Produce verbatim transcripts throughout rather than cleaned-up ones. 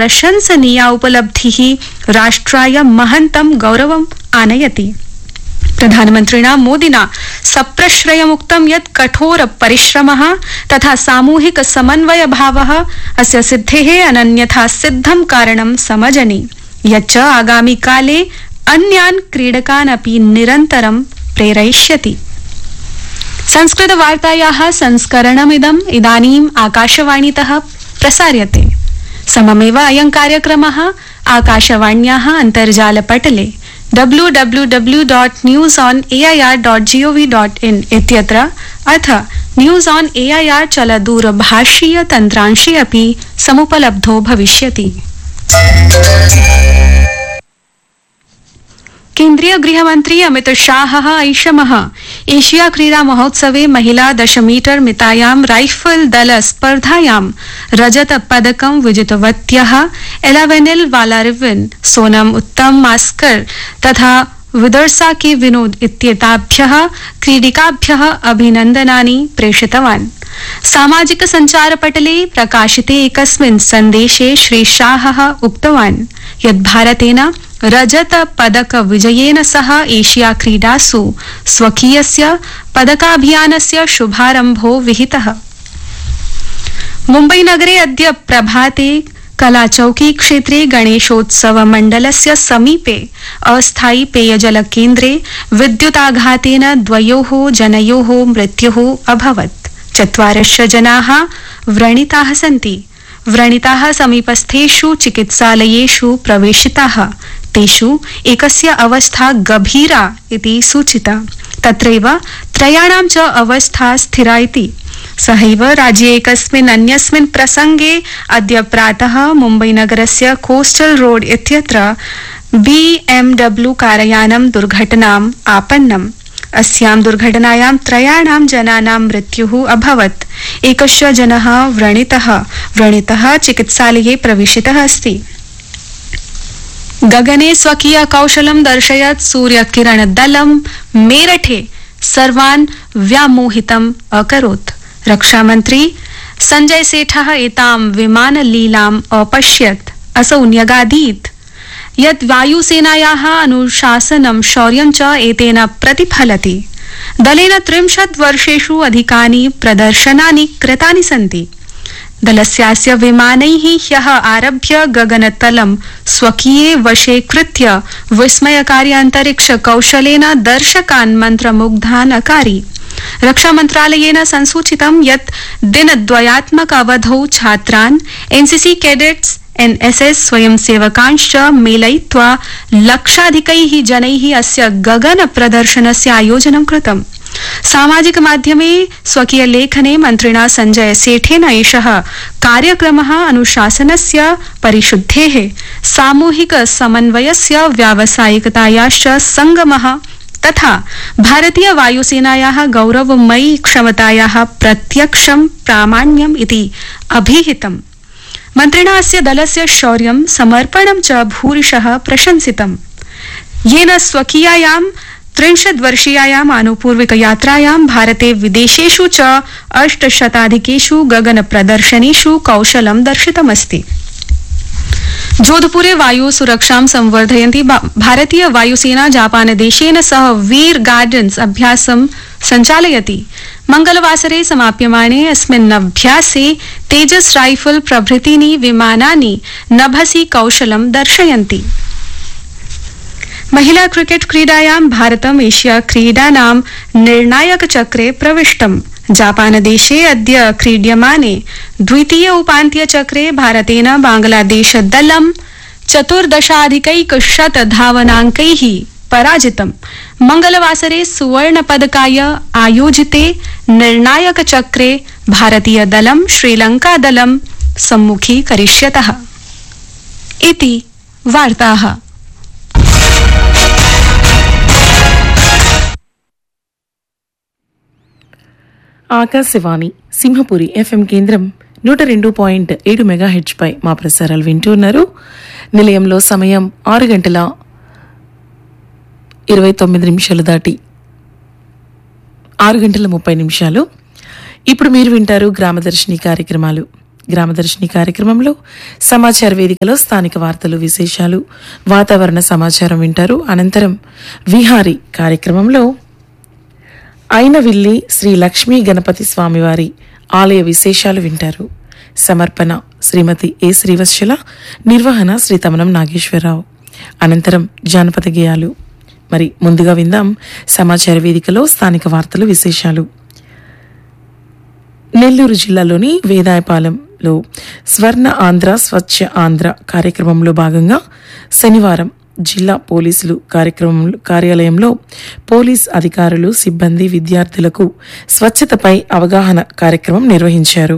प्रशंसनीया उपलब्धिः राष्ट्राय महन्तं गौरवम् आनयति। प्रधानमन्त्रिणा मोदिना सप्रश्रयमुक्तं यत् कठोर परिश्रमः तथा सामूहिक समन्वय भावः अस्य सिद्धेः अनन्यथा सिद्धं कारणं समजनि, यच्च आगामि काले अन्यान् क्रीडकान् अपि निरन्तरं प्रेरयिष्यति। संस्कृत वार्तायाः संस्करणमिदम् इदानीम् आकाशवाणीतः प्रसार्यते। सममेव अयं कार्यक्रमः आकाशवाण्याः अन्तर्जालपटले W W W dot news on A I R dot G O V dot in इत्यत्र अथ news on A I R चलदूरभाषीय तन्त्रांशे अपि समुपलब्धो भविष्यति। केन्द्रीय गृहमन्त्री अमित शाहः ऐषमः एशिया क्रीडा महोत्सवे महिला दश मीटर मितायां राइफल दल स्पर्धायां रजत पदकं विजितवत्यः एलावेनिल वालारिवन, सोनम उत्तम मास्कर तथा विदर्सा के विनोद इत्येताभ्यः क्रीडिकाभ्यः अभिनन्दनानि प्रेषितवान्। सामाजिक संचारपटले प्रकाशिते एकस्मिन् सन्देशे श्री शाहः उक्तवान् यत् भारतेन रजत पदक विजयेन सह एशिया क्रीडासु स्वकीयस्य पदकाभियानस्य शुभारम्भो विहितः। मुम्बई नगरे अद्य प्रभाते कलाचौकी क्षेत्रे गणेशोत्सव मण्डलस्य समीपे अस्थायी पेयजल केन्द्रे विद्युताघातेन द्वयोः जनयोः मृत्युः अभवत्। चत्वारश्च जनाः व्रणिताः सन्ति। व्रणिताः समीपस्थेषु चिकित्सालयेषु प्रवेशिताः। तेषु एकस्य अवस्था गभीरा इति सूचिता। तत्रैव त्रयाणां च अवस्था स्थिरा इति। सहैव राज्ये एकस्मिन् अन्यस्मिन् प्रसंगे अद्य प्रातः मुम्बई नगरस्य कोस्टल रोड इत्यत्र बी एम डब्ल्यू कारयानं दुर्घटनाम् आपन्नम्। अस्यां दुर्घटनायां त्रयाणां जनानां मृत्युः अभवत्। एकश्च जनः व्रणितः व्रणितः चिकित्सालये प्रविष्टः अस्ति। गगने स्वकीय कौशलं दर्शयत् सूर्यकिरण दलं मेरठे सर्वान् व्यामोहितम् अकरोत्। रक्षामन्त्री संजय सेठः एतां विमानलीलाम् अपश्यत्। असौ न्यगादीत् यत् वायुसेनायाः अनुशासनं शौर्यं च एतेन प्रतिफलति। दलेन त्रिंशत् वर्षेषु अधिकानि प्रदर्शनानि कृतानि सन्ति। दलस्यास्य विमानैः ह्यः आरभ्य गगनतलं स्वकीये वशे कृत्य विस्मयकारी अन्तरिक्ष कौशलेन दर्शकान् मन्त्रमुग्धान् अकारि। रक्षामन्त्रालयेन संसूचितं यत् दिनद्वयात्मक अवधौ छात्रान्, एनसीसी कैडेट्स, एनएसएस स्वयंसेवकांश्च मेलयित्वा लक्षाधिकैः जनैः अस्य गगन प्रदर्शनस्य आयोजनं कृतम्। सामाजिक माध्यमे स्वकीय लेखने मन्त्रिणा संजय सेठेन एषः कार्यक्रमः अनुशासनस्य, परिशुद्धेः, सामूहिक समन्वयस्य, व्यावसायिकतायाश्च संगमः तथा भारतीय वायुसेनायाः गौरवमयी क्षमतायाः प्रत्यक्षं प्रामाण्यम् इति अभिहितम्। मन्त्रिणा अस्य दलस्य शौर्यं, समर्पणं च भूरिशः प्रशंसितम्। येन स्वकीयायां त्रिंशत् वर्षीयायाम् आनुपूर्विक यात्रायां भारते विदेशेषु च अष्टशताधिकेषु गगन प्रदर्शनेषु कौशलं दर्शितमस्ति। जोधपुरे वायु सुरक्षां संवर्धयन्ती भारतीय वायुसेना जापान देशेन सह वीर गार्डन्स अभ्यासं सञ्चालयति। मंगलवासरे समाप्यमाणे अस्मिन् अभ्यासे तेजस राइफल प्रभृतीनि विमानानि नभसि कौशलं दर्शयन्ति। महिला क्रिकेट क्रीडायां भारतम् एशिया क्रीडानां निर्णायक चक्रे प्रविष्टम्। जापान देशे अद्य क्रीड्यमाने द्वितीय उपान्त्य चक्रे भारतेन बांग्लादेश दलं चतुर्दशाधिकैकशत धावनाङ्कैः पराजितम्। मंगलवासरे सुवर्ण पदकाय आयोजिते निर्णायक चक्रे भारतीय दलं श्रीलंका दलं सम्मुखीकरिष्यतः। इति वार्ताः। ఆకాశవాణి సింహపురి ఎఫ్ఎం కేంద్రం నూట రెండు పాయింట్ ఏడు మెగాహెచ్ పై మా ప్రసారాలు వింటున్నారు. నిలయంలో సమయం ఆరు గంటల ఇరవై తొమ్మిది నిమిషాలు దాటి ఆరు గంటల ముప్పై నిమిషాలు. ఇప్పుడు మీరు వింటారు గ్రామదర్శిని కార్యక్రమాలు. గ్రామదర్శిని కార్యక్రమంలో సమాచార వేదికలో స్థానిక వార్తలు విశేషాలు వాతావరణ సమాచారం వింటారు. అనంతరం విహారీ కార్యక్రమంలో అయినవిల్లి శ్రీ లక్ష్మీ గణపతి స్వామివారి ఆలయ విశేషాలు వింటారు. సమర్పణ శ్రీమతి ఏ శ్రీవత్సల, నిర్వహణ శ్రీ తమనం నాగేశ్వరరావు. అనంతరం జానపద గేయాలు. మరి ముందుగా విందాం సమాచార వేదికలో స్థానిక వార్తలు విశేషాలు. నెల్లూరు జిల్లాలోని వేదాయపాలెంలో స్వర్ణ ఆంధ్ర స్వచ్ఛ ఆంధ్ర కార్యక్రమంలో భాగంగా శనివారం జిల్లా పోలీసులు కార్యక్రమంలో కార్యాలయంలో పోలీస్ అధికారులు, సిబ్బంది, విద్యార్థులకు స్వచ్ఛతపై అవగాహన కార్యక్రమం నిర్వహించారు.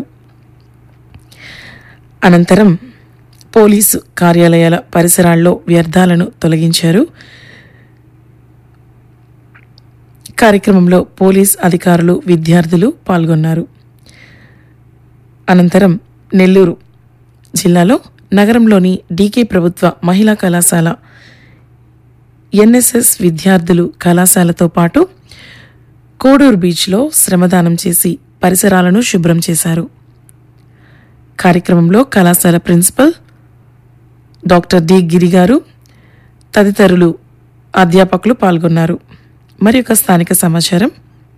అనంతరం పోలీసు కార్యాలయాల పరిసరాల్లో వ్యర్థాలను తొలగించారు. కార్యక్రమంలో పోలీస్ అధికారులు, విద్యార్థులు పాల్గొన్నారు. అనంతరం నెల్లూరు జిల్లాలో నగరంలోని డీకే ప్రభుత్వ మహిళా కళాశాల ఎన్ఎస్ఎస్ విద్యార్థులు కళాశాలతో పాటు కోడూరు బీచ్లో శ్రమదానం చేసి పరిసరాలను శుభ్రం చేశారు. కార్యక్రమంలో కళాశాల ప్రిన్సిపల్ డాక్టర్ డి గిరి గారు తదితరులు అధ్యాపకులు పాల్గొన్నారు. మరి ఒక స్థానిక సమాచారం.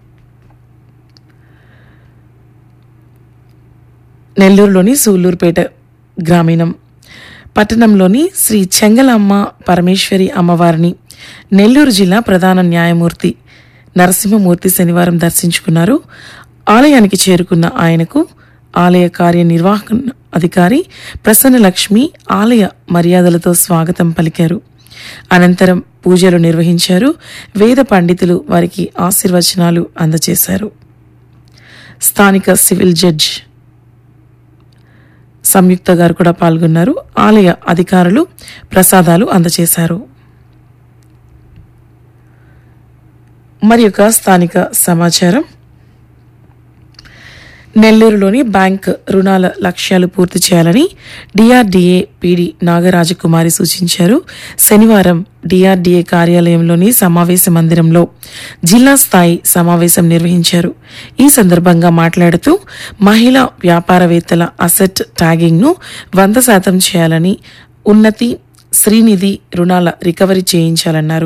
నెల్లూరులోని సూళ్లూరుపేట గ్రామీణం పట్టణంలోని శ్రీ చెంగలమ్మ పరమేశ్వరి అమ్మవారిని నెల్లూరు జిల్లా ప్రధాన న్యాయమూర్తి నరసింహమూర్తి శనివారం దర్శించుకున్నారు. ఆలయానికి చేరుకున్న ఆయనకు ఆలయ కార్యనిర్వాహక అధికారి ప్రసన్నలక్ష్మి ఆలయ మర్యాదలతో స్వాగతం పలికారు. అనంతరం పూజలు నిర్వహించారు. వేద పండితులు వారికి ఆశీర్వచనాలు అందజేశారు. స్థానిక సివిల్ జడ్జ్ సంయుక్త గారు కూడా పాల్గొన్నారు. ఆలయ అధికారులు ప్రసాదాలు అందజేశారు. మరి ఒక స్థానిక సమాచారం. నెల్లూరులోని బ్యాంక్ రుణాల లక్ష్యాలు పూర్తి చేయాలని డిఆర్డీఏ పీడీ నాగరాజకుమారి సూచించారు. శనివారం డిఆర్డీఏ కార్యాలయంలోని సమావేశ మందిరంలో జిల్లా స్థాయి సమావేశం నిర్వహించారు. ఈ సందర్భంగా మాట్లాడుతూ మహిళా వ్యాపారవేత్తల అసెట్ ట్యాగింగ్ను వంద శాతం చేయాలని, ఉన్నతి, శ్రీనిధి రుణాల రికవరీ చేయించాలన్నారు.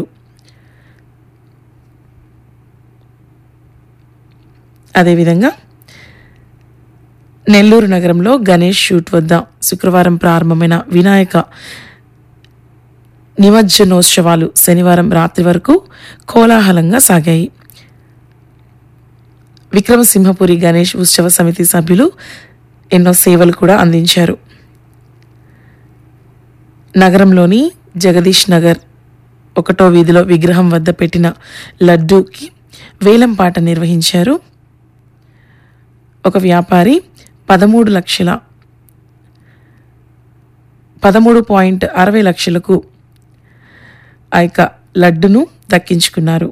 అదేవిధంగా నెల్లూరు నగరంలో గణేష్ షూట్ వద్ద శుక్రవారం ప్రారంభమైన వినాయక నిమజ్జనోత్సవాలు శనివారం రాత్రి వరకు కోలాహలంగా సాగాయి. విక్రమసింహపురి గణేష్ ఉత్సవ సమితి సభ్యులు ఎన్నో సేవలు కూడా అందించారు. నగరంలోని జగదీష్ నగర్ ఒకటో వీధిలో విగ్రహం వద్ద పెట్టిన లడ్డూకి వేలంపాట నిర్వహించారు. ఒక వ్యాపారి పదమూడు లక్షల పదమూడు పాయింట్ అరవై లక్షలకు ఆ యొక్క లడ్డును దక్కించుకున్నారు.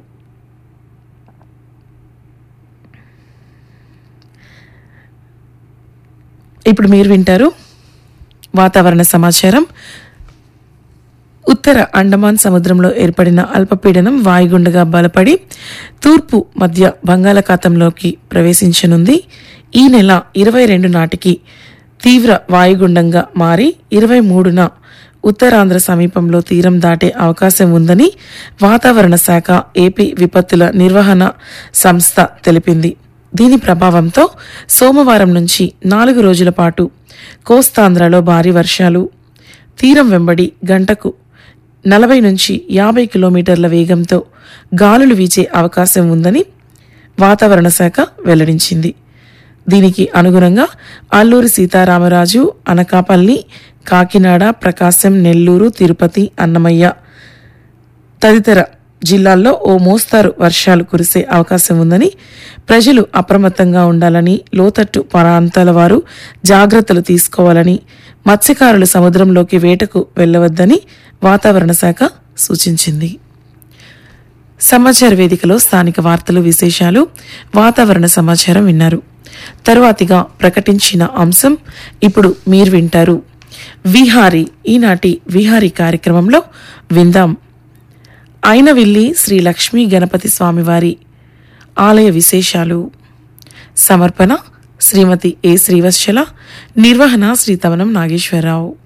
ఇప్పుడు మీరు వింటారు వాతావరణ సమాచారం. ఉత్తర అండమాన్ సముద్రంలో ఏర్పడిన అల్పపీడనం వాయుగుండగా బలపడి తూర్పు మధ్య బంగాళాఖాతంలోకి ప్రవేశించనుంది. ఈ నెల ఇరవై రెండు నాటికి తీవ్ర వాయుగుండంగా మారి ఇరవై మూడున ఉత్తరాంధ్ర సమీపంలో తీరం దాటే అవకాశం ఉందని వాతావరణ శాఖ ఏపీ విపత్తుల నిర్వహణ సంస్థ తెలిపింది. దీని ప్రభావంతో సోమవారం నుంచి నాలుగు రోజుల పాటు కోస్తాంధ్రలో భారీ వర్షాలు, తీరం వెంబడి గంటకు నలభై నుంచి యాభై కిలోమీటర్ల వేగంతో గాలులు వీచే అవకాశం ఉందని వాతావరణ శాఖ వెల్లడించింది. దీనికి అనుగుణంగా అల్లూరి సీతారామరాజు, అనకాపల్లి, కాకినాడ, ప్రకాశం, నెల్లూరు, తిరుపతి, అన్నమయ్య తదితర జిల్లాల్లో ఓ మోస్తారు వర్షాలు కురిసే అవకాశం ఉందని, ప్రజలు అప్రమత్తంగా ఉండాలని, లోతట్టు ప్రాంతాల వారు జాగ్రత్తలు తీసుకోవాలని, మత్స్యకారులు సముద్రంలోకి వేటకు వెళ్లవద్దని వాతావరణ శాఖ సూచించింది. సమాచార వేదికలో స్థానిక వార్తలు, విశేషాలు, వాతావరణ సమాచారం విన్నారు. తరువాతిగా ప్రకటించిన అంశం ఇప్పుడు మీరు వింటారు. విహారీ ఈనాటి విహారీ కార్యక్రమంలో విందాం. అయినవిల్లి శ్రీ లక్ష్మీ గణపతి స్వామివారి ఆలయ విశేషాలు. సమర్పణ శ్రీమతి ఏ శ్రీవత్సల, నిర్వహణ శ్రీ తమనం నాగేశ్వరరావు.